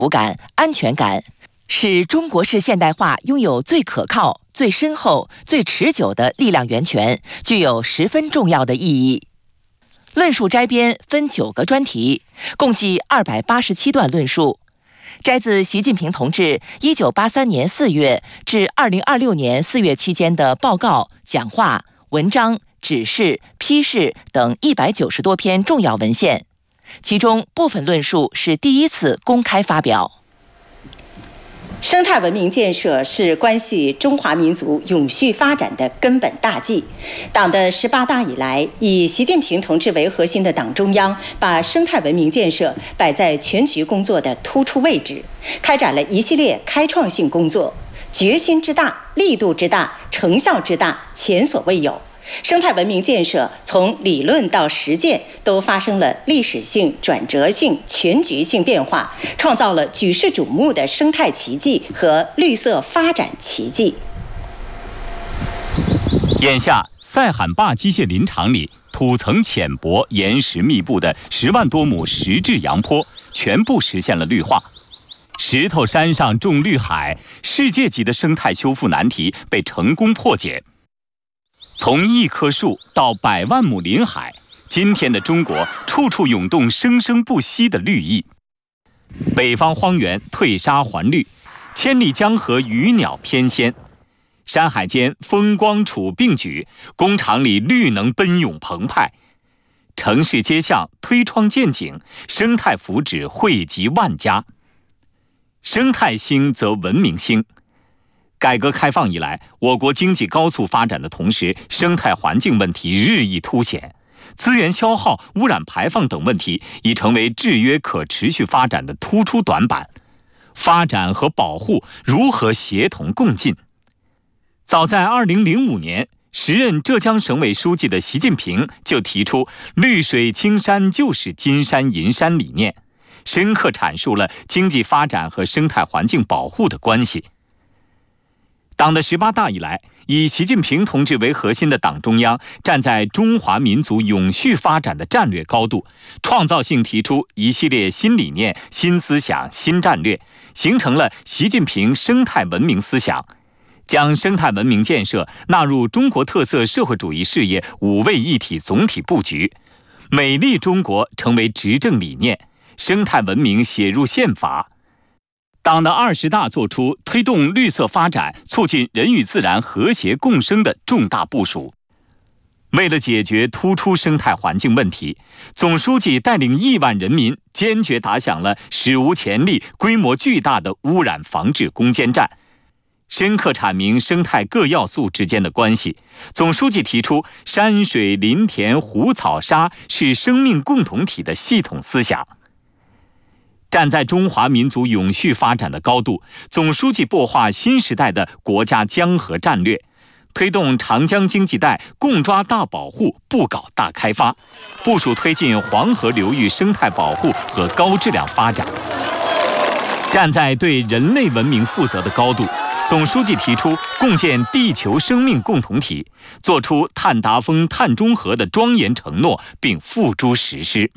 感、安全感，是中国式现代化拥有最可靠、最深厚、最持久的力量源泉，具有十分重要的意义。论述摘编分9个专题，共计287段论述，摘自习近平同志1983年4月至2026年4月期间的报告、讲话、文章、指示、批示等190多篇重要文献，其中部分论述是第一次公开发表。 生态文明建设是关系中华民族永续发展的根本大计。党的18大以来，以习近平同志为核心的党中央把生态文明建设摆在全局工作的突出位置，开展了一系列开创性工作，决心之大、力度之大、成效之大，前所未有。生态文明建设从理论到实践都发生了历史性、转折性、全局性变化，创造了举世瞩目的生态奇迹和绿色发展奇迹。 眼下，赛罕坝机械林场里土层浅薄、岩石密布的10万多亩石质洋坡全部实现了绿化。石头山上种绿海，世界级的生态修复难题被成功破解。从1棵树到100万亩林海，今天的中国处处涌动生生不息的绿意。北方荒原退沙还绿，千里江河鱼鸟翩跹，山海间风光楚并举，工厂里绿能奔涌澎湃，城市街巷推窗见景，生态福祉惠及万家。生态兴则文明兴。改革开放以来，我国经济高速发展的同时，生态环境问题日益凸显，资源消耗、污染排放等问题已成为制约可持续发展的突出短板。发展和保护如何协同共进？早在2005年，时任浙江省委书记的习近平就提出“绿水青山就是金山银山”理念，深刻阐述了经济发展和生态环境保护的关系。党的18大以来，以习近平同志为核心的党中央站在中华民族永续发展的战略高度，创造性提出一系列新理念、新思想、新战略，形成了习近平生态文明思想，将生态文明建设纳入中国特色社会主义事业5位一体总体布局，美丽中国成为执政理念，生态文明写入宪法。党的20大作出推动绿色发展、促进人与自然和谐共生的重大部署。为了解决突出生态环境问题，总书记带领亿万人民坚决打响了史无前例、规模巨大的污染防治攻坚战，深刻阐明生态各要素之间的关系。总书记提出山水林田湖草沙是生命共同体的系统思想。站在中华民族永续发展的高度，总书记擘画新时代的国家江河战略，推动长江经济带共抓大保护，不搞大开发，部署推进黄河流域生态保护和高质量发展。站在对人类文明负责的高度，总书记提出共建地球生命共同体，作出碳达峰、碳中和的庄严承诺，并付诸实施。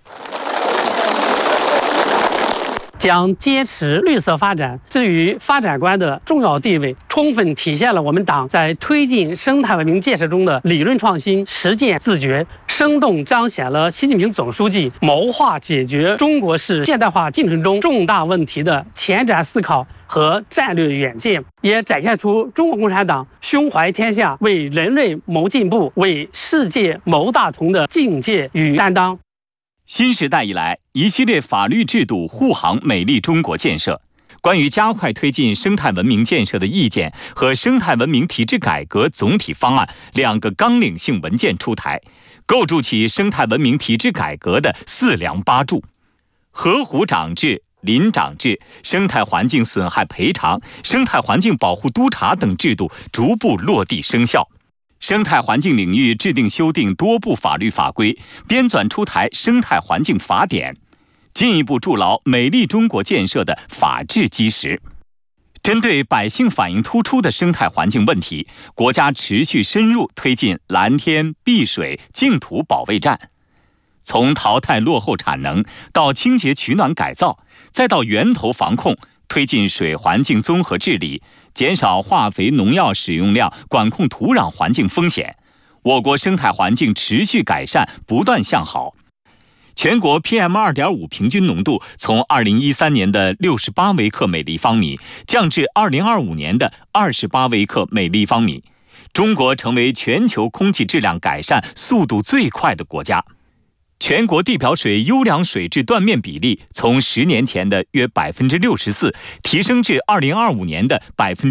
将坚持绿色发展置于发展观的重要地位，充分体现了我们党在推进生态文明建设中的理论创新、实践自觉，生动彰显了习近平总书记谋划解决中国式现代化进程中重大问题的前瞻思考和战略远见，也展现出中国共产党胸怀天下、为人类谋进步、为世界谋大同的境界与担当。 新时代以来，一系列法律制度护航美丽中国建设，关于加快推进生态文明建设的意见和生态文明体制改革总体方案2个纲领性文件出台，构筑起生态文明体制改革的4梁8柱。河湖长制、林长制、生态环境损害赔偿、生态环境保护督查等制度逐步落地生效。生态环境领域制定修订多部法律法规，编纂出台生态环境法典，进一步筑牢美丽中国建设的法治基石。针对百姓反映突出的生态环境问题，国家持续深入推进蓝天、碧水、净土保卫战，从淘汰落后产能到清洁取暖改造， 再到源头防控，推进水环境综合治理，减少化肥农药使用量，管控土壤环境风险，我国生态环境持续改善，不断向好。全国 PM2.5 平均浓度从2013年的68微克每立方米降至2025年的28微克每立方米，中国成为全球空气质量改善速度最快的国家。全国地表水优良水质断面比例从10年前的约 64%提升至2025年的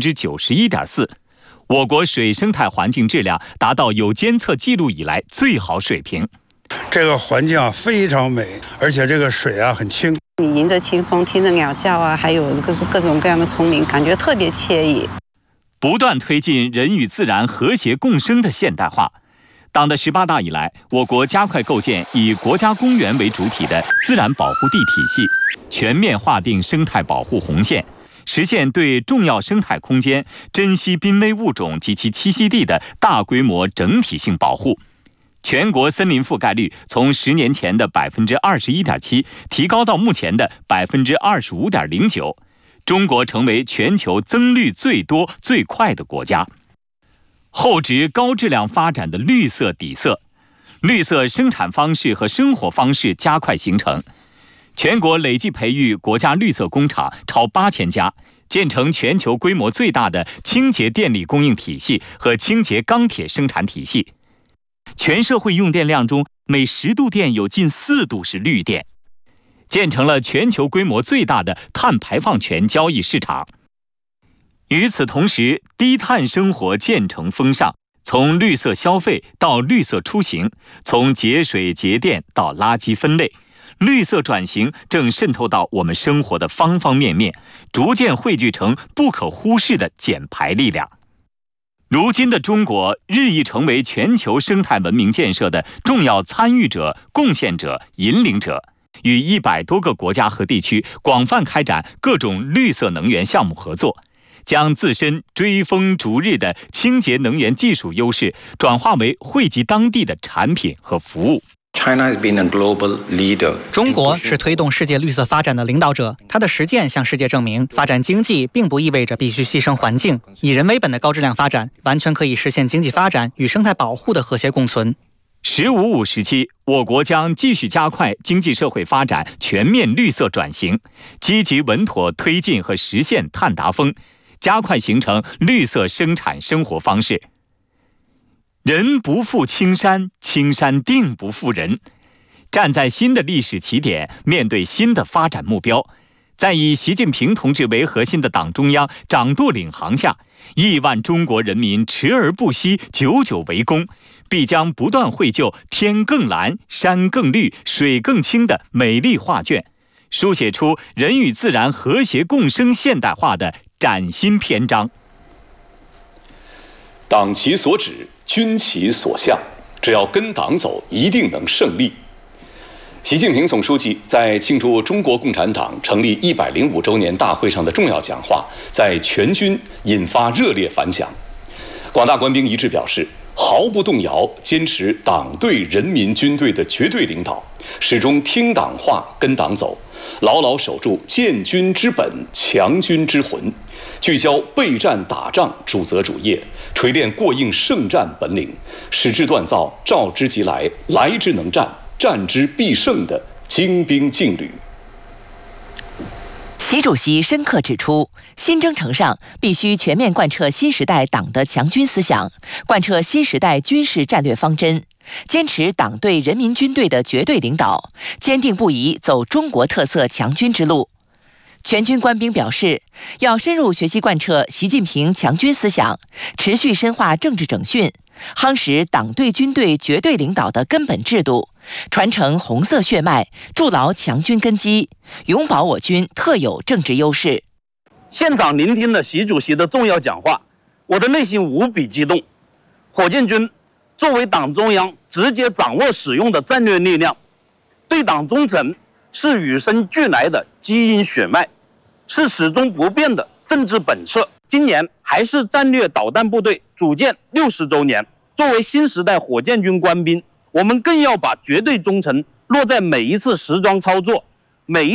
91.4%， 我国水生态环境质量达到有监测记录以来最好水平。 这个环境非常美，而且这个水很清。 你迎着清风，听着鸟叫还有各种各样的虫鸣，感觉特别惬意。 不断推进人与自然和谐共生的现代化。党的18大以来，我国加快构建以国家公园为主体的自然保护地体系，全面划定生态保护红线，实现对重要生态空间、珍稀濒危物种及其栖息地的大规模整体性保护。全国森林覆盖率从10年前的 21.7% 提高到目前的 25.09%， 中国成为全球增绿最多最快的国家。厚植高质量发展的绿色底色，绿色生产方式和生活方式加快形成。全国累计培育国家绿色工厂超8000家，建成全球规模最大的清洁电力供应体系和清洁钢铁生产体系。全社会用电量中，每10度电有近4度是绿电，建成了全球规模最大的碳排放权交易市场。与此同时，低碳生活渐成风尚，从绿色消费到绿色出行，从节水节电到垃圾分类，绿色转型正渗透到我们生活的方方面面，逐渐汇聚成不可忽视的减排力量。如今的中国日益成为全球生态文明建设的重要参与者、贡献者、引领者，与100多个国家和地区广泛开展各种绿色能源项目合作，将自身追风逐日的清洁能源技术优势转化为惠及当地的产品和服务。 中国是推动世界绿色发展的领导者，它的实践向世界证明，发展经济并不意味着必须牺牲环境，以人为本的高质量发展完全可以实现经济发展与生态保护的和谐共存。 “15+5”时期，我国将继续加快经济社会发展全面绿色转型，积极稳妥推进和实现碳达峰，加快形成绿色生产生活方式。人不负青山，青山定不负人。站在新的历史起点，面对新的发展目标，在以习近平同志为核心的党中央掌舵领航下，亿万中国人民持而不息，久久为功，必将不断绘就天更蓝、山更绿、水更清的美丽画卷，书写出人与自然和谐共生现代化的崭新篇章。 党其所指，军其所向，只要跟党走，一定能胜利。习近平总书记在庆祝中国共产党成立105周年大会上的重要讲话，在全军引发热烈反响。广大官兵一致表示，毫不动摇坚持党对人民军队的绝对领导，始终听党话跟党走，牢牢守住建军之本、强军之魂，聚焦备战打仗主责主业，锤炼过硬胜战本领，使之锻造召之即来、来之能战、战之必胜的精兵劲旅。 习主席深刻指出，新征程上必须全面贯彻新时代党的强军思想，贯彻新时代军事战略方针，坚持党对人民军队的绝对领导，坚定不移走中国特色强军之路。全军官兵表示，要深入学习贯彻习近平强军思想，持续深化政治整训，夯实党对军队绝对领导的根本制度，传承红色血脉，筑牢强军根基，永保我军特有政治优势。 现场聆听了习主席的重要讲话，我的内心无比激动。火箭军作为党中央直接掌握使用的战略力量，对党忠诚是与生俱来的基因血脉，是始终不变的政治本色。今年还是战略导弹部队组建60周年，作为新时代火箭军官兵，我们更要把绝对忠诚落在每一次实装操作、每一场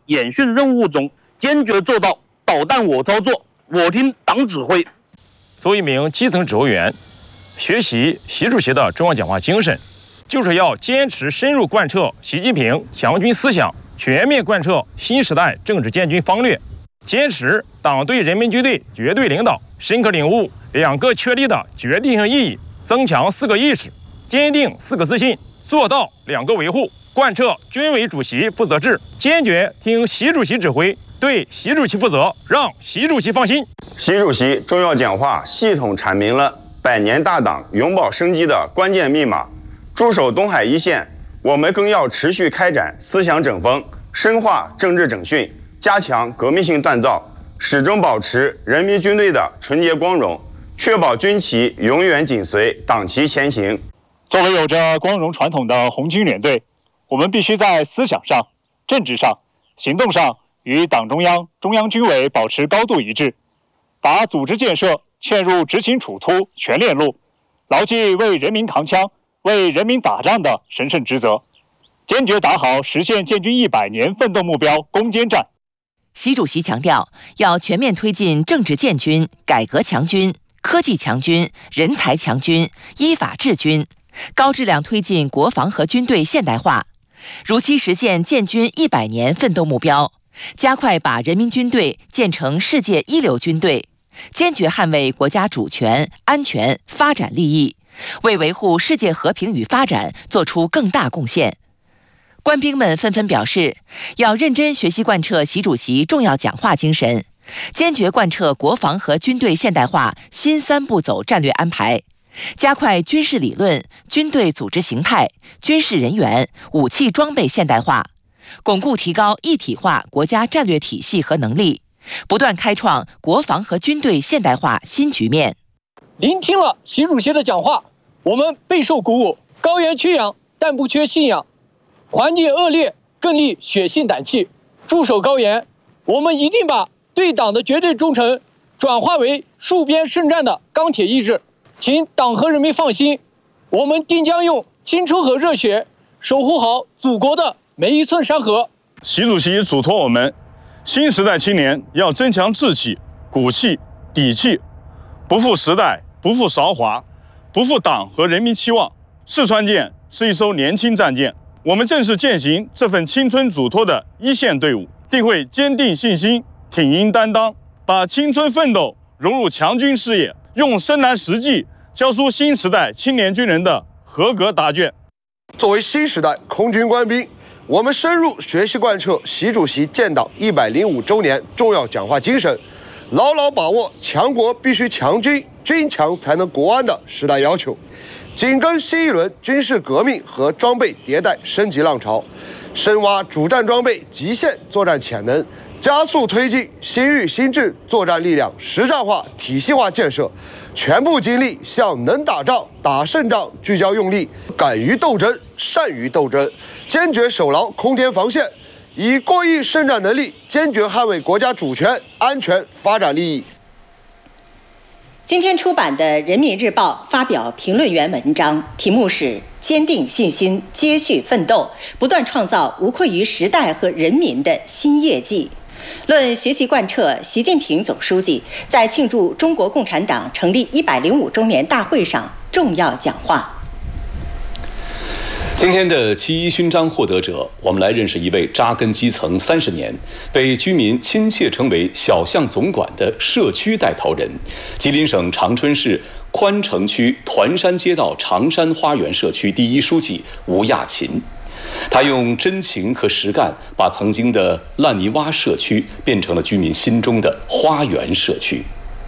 演训任务中，坚决做到导弹我操作，我听党指挥。 作为一名基层指挥员，学习习主席的中央讲话精神，就是要坚持深入贯彻习近平强军思想，全面贯彻新时代政治建军方略，坚持党对人民军队绝对领导，深刻领悟2个确立的决定性意义，增强4个意识，坚定4个自信，做到2个维护，贯彻军委主席负责制，坚决听习主席指挥，对习主席负责，让习主席放心。 习主席重要讲话系统阐明了100年大党永葆生机的关键密码。驻守东海一线，我们更要持续开展思想整风，深化政治整训，加强革命性锻造，始终保持人民军队的纯洁光荣，确保军旗永远紧随党旗前行。 作为有着光荣传统的红军联队，我们必须在思想上、政治上、行动上与党中央、中央军委保持高度一致，把组织建设嵌入执行处突全链路，牢记为人民扛枪、为人民打仗的神圣职责，坚决打好实现建军100年奋斗目标攻坚战。 习主席强调，要全面推进政治建军、改革强军、科技强军、人才强军、依法治军，高质量推进国防和军队现代化，如期实现建军100年奋斗目标，加快把人民军队建成世界一流军队，坚决捍卫国家主权、安全、发展利益，为维护世界和平与发展做出更大贡献。官兵们纷纷表示，要认真学习贯彻习主席重要讲话精神，坚决贯彻国防和军队现代化新3步走战略安排，加快军事理论、军队组织形态、军事人员、武器装备现代化，巩固提高一体化国家战略体系和能力，不断开创国防和军队现代化新局面。 聆听了习主席的讲话，我们备受鼓舞。高原缺氧，但不缺信仰；环境恶劣，更立血性胆气。驻守高原，我们一定把对党的绝对忠诚转化为戍边胜战的钢铁意志。请党和人民放心，我们定将用青春和热血守护好祖国的每一寸山河。 习主席嘱托我们，新时代青年要增强志气、骨气、底气，不负时代，不负韶华，不负党和人民期望。四川舰是一艘年轻战舰，我们正是践行这份青春嘱托的一线队伍，定会坚定信心，挺膺担当，把青春奋斗融入强军事业，用深蓝实际教出新时代青年军人的合格答卷。 作为新时代空军官兵，我们深入学习贯彻习主席建党105周年重要讲话精神，牢牢把握强国必须强军，军强才能国安的时代要求，紧跟新一轮军事革命和装备迭代升级浪潮，深挖主战装备极限作战潜能，加速推进新域新制作战力量实战化体系化建设，全部精力向能打仗、打胜仗聚焦用力，敢于斗争、善于斗争，坚决守牢空天防线，以过硬胜战能力坚决捍卫国家主权、安全、发展利益。 今天出版的《人民日报》发表评论员文章，题目是“坚定信心，接续奋斗，不断创造无愧于时代和人民的新业绩”，论学习贯彻习近平总书记在庆祝中国共产党成立105周年大会上重要讲话。 今天的七一勋章获得者，我们来认识一位扎根基层30年，被居民亲切称为“小巷总管”的社区带头人，吉林省长春市宽城区团山街道长山花园社区第1书记吴亚勤。他用真情和实干，把曾经的烂泥洼社区变成了居民心中的花园社区。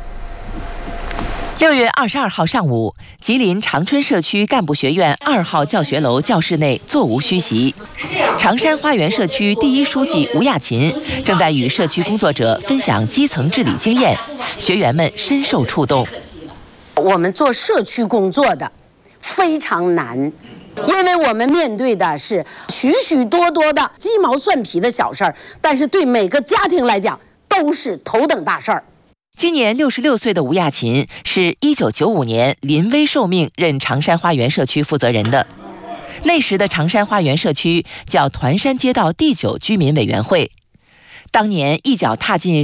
6月22号上午，吉林长春社区干部学院2号教学楼教室内座无虚席，长山花园社区第1书记吴亚勤正在与社区工作者分享基层治理经验，学员们深受触动。 我们做社区工作的非常难，因为我们面对的是许许多多的鸡毛蒜皮的小事儿，但是对每个家庭来讲都是头等大事儿。 今年66岁的吴亚勤是1995年临危受命任长山花园社区负责人的。那时的长山花园社区叫团山街道第9居民委员会。 当年一脚踏进